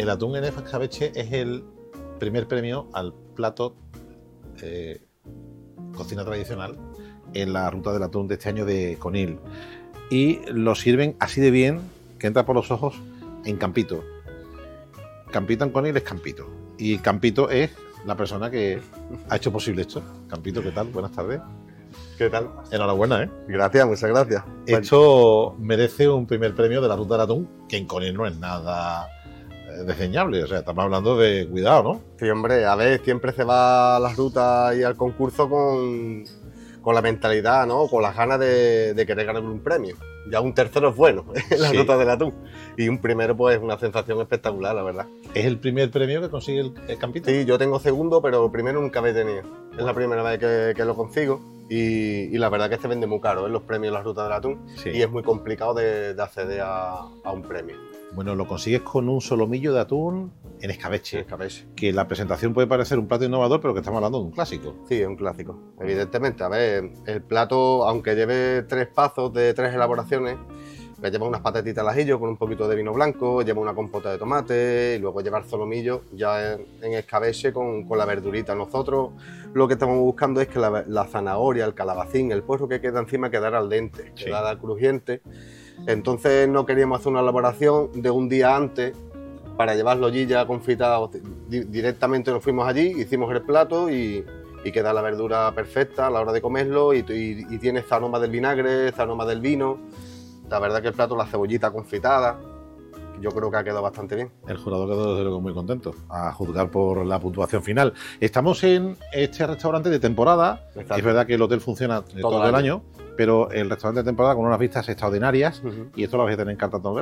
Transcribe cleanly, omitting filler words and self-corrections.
El atún en escabeche es el primer premio al plato cocina tradicional en la ruta del atún de este año de Conil. Y lo sirven así de bien que entra por los ojos en Campito. Campito en Conil es Campito. Y Campito es la persona que ha hecho posible esto. Campito, ¿qué tal? Buenas tardes. ¿Qué tal? Enhorabuena, ¿eh? Gracias, muchas gracias. Esto merece un primer premio de la ruta del atún, que en Conil no es nada desdeñable. O sea, estamos hablando de cuidado, ¿no? Sí, hombre, a ver, siempre se va a las rutas y al concurso con la mentalidad, ¿no? Con las ganas de querer ganar un premio. Ya un tercero es bueno en la ruta del atún. Y un primero, pues, es una sensación espectacular, la verdad. ¿Es el primer premio que consigue el Campito? Sí, yo tengo segundo, pero primero nunca había tenido. Es la primera vez que lo consigo. Y la verdad que se vende muy caro, los premios en la ruta del atún. Sí. Y es muy complicado de acceder a un premio. Bueno, lo consigues con un solomillo de atún en escabeche. En escabeche. Que la presentación puede parecer un plato innovador, pero que estamos hablando de un clásico. Sí, es un clásico, evidentemente. A ver, el plato, aunque lleve 3 pasos de 3 elaboraciones, pues lleva unas patatitas al ajillo con un poquito de vino blanco, lleva una compota de tomate y luego lleva el solomillo ya en escabeche con la verdurita. Nosotros lo que estamos buscando es que la zanahoria, el calabacín, el puerro que queda encima quedara al dente, Sí. quedara crujiente. Entonces no queríamos hacer una elaboración de un día antes para llevarlo allí ya confitado. Directamente nos fuimos allí, hicimos el plato y queda la verdura perfecta a la hora de comerlo y tiene esa aroma del vinagre, esa aroma del vino. La verdad que el plato, la cebollita confitada, yo creo que ha quedado bastante bien. El jurado quedó desde luego muy contento, a juzgar por la puntuación final. Estamos en este restaurante de temporada. Exacto. Es verdad que el hotel funciona todo el año, pero el restaurante de temporada con unas vistas extraordinarias, y esto lo vais a tener en carta todo.